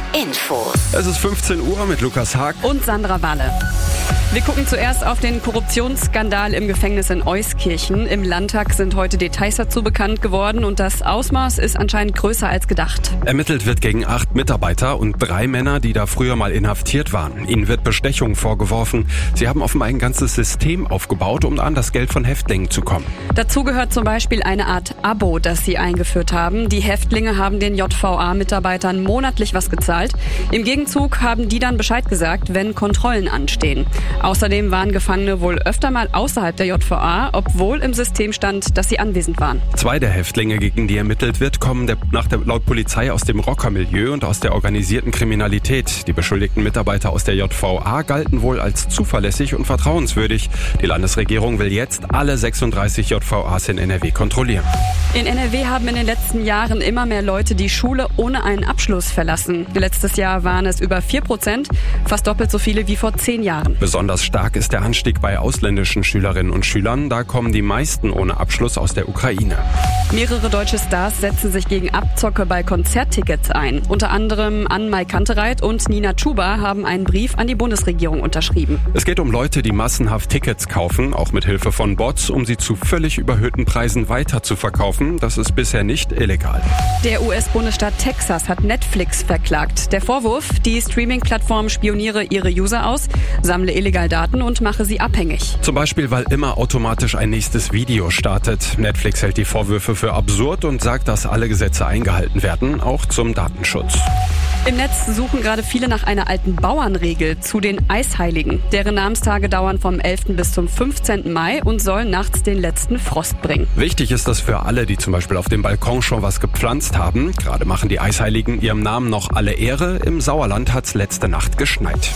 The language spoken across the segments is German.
Infos. Es ist 15 Uhr mit Lukas Haag und Sandra Walle. Wir gucken zuerst auf den Korruptionsskandal im Gefängnis in Euskirchen. Im Landtag sind heute Details dazu bekannt geworden und das Ausmaß ist anscheinend größer als gedacht. Ermittelt wird gegen 8 Mitarbeiter und 3 Männer, die da früher mal inhaftiert waren. Ihnen wird Bestechung vorgeworfen. Sie haben offenbar ein ganzes System aufgebaut, um an das Geld von Häftlingen zu kommen. Dazu gehört zum Beispiel eine Art Abo, das sie eingeführt haben. Die Häftlinge haben den JVA-Mitarbeitern monatlich was gezahlt. Im Gegenzug haben die dann Bescheid gesagt, wenn Kontrollen anstehen. Außerdem waren Gefangene wohl öfter mal außerhalb der JVA, obwohl im System stand, dass sie anwesend waren. 2 der Häftlinge, gegen die ermittelt wird, kommen laut Polizei aus dem Rockermilieu und aus der organisierten Kriminalität. Die beschuldigten Mitarbeiter aus der JVA galten wohl als zuverlässig und vertrauenswürdig. Die Landesregierung will jetzt alle 36 JVAs in NRW kontrollieren. In NRW haben in den letzten Jahren immer mehr Leute die Schule ohne einen Abschluss verlassen. Letztes Jahr waren es über 4%, fast doppelt so viele wie vor 10 Jahren. Besonders stark ist der Anstieg bei ausländischen Schülerinnen und Schülern. Da kommen die meisten ohne Abschluss aus der Ukraine. Mehrere deutsche Stars setzen sich gegen Abzocke bei Konzerttickets ein. Unter anderem Anne-Mai Kantereit und Nina Chuba haben einen Brief an die Bundesregierung unterschrieben. Es geht um Leute, die massenhaft Tickets kaufen, auch mit Hilfe von Bots, um sie zu völlig überhöhten Preisen weiter zu verkaufen. Das ist bisher nicht illegal. Der US-Bundesstaat Texas hat Netflix verklagt. Der Vorwurf, die Streaming-Plattform spioniere ihre User aus, sammle illegal Daten und mache sie abhängig. Zum Beispiel, weil immer automatisch ein nächstes Video startet. Netflix hält die Vorwürfe für absurd und sagt, dass alle Gesetze eingehalten werden, auch zum Datenschutz. Im Netz suchen gerade viele nach einer alten Bauernregel zu den Eisheiligen. Deren Namenstage dauern vom 11. bis zum 15. Mai und sollen nachts den letzten Frost bringen. Wichtig ist das für alle, die zum Beispiel auf dem Balkon schon was gepflanzt haben. Gerade machen die Eisheiligen ihrem Namen noch alle Ehre. Im Sauerland hat's letzte Nacht geschneit.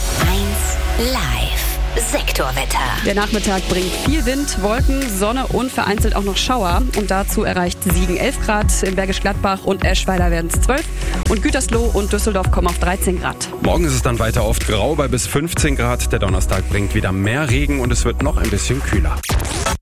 1 Live. Sektorwetter. Der Nachmittag bringt viel Wind, Wolken, Sonne und vereinzelt auch noch Schauer. Und dazu erreicht Siegen 11 Grad, in Bergisch Gladbach und Eschweiler werden es 12 und Gütersloh und Düsseldorf kommen auf 13 Grad. Morgen ist es dann weiter oft grau bei bis 15 Grad. Der Donnerstag bringt wieder mehr Regen und es wird noch ein bisschen kühler.